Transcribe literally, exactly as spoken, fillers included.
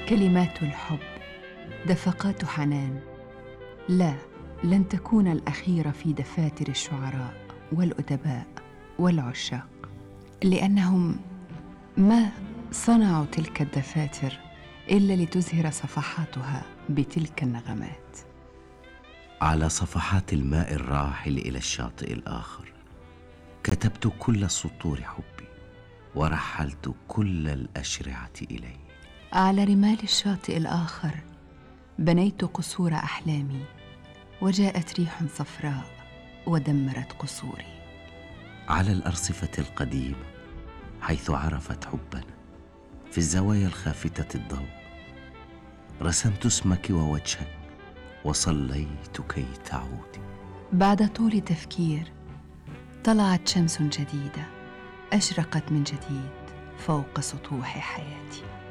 كلمات الحب، دفقات حنان، لا، لن تكون الأخيرة في دفاتر الشعراء والأدباء والعشاق، لأنهم ما صنعوا تلك الدفاتر إلا لتزهر صفحاتها بتلك النغمات. على صفحات الماء الراحل إلى الشاطئ الآخر كتبت كل سطور حبي ورحلت كل الأشرعة إليه. على رمال الشاطئ الآخر بنيت قصور أحلامي، وجاءت ريح صفراء ودمرت قصوري. على الأرصفة القديمة حيث عرفت حبنا في الزوايا الخافتة الضوء رسمت اسمك ووجهك وصليت كي تعودي. بعد طول تفكير طلعت شمس جديدة أشرقت من جديد فوق سطوح حياتي.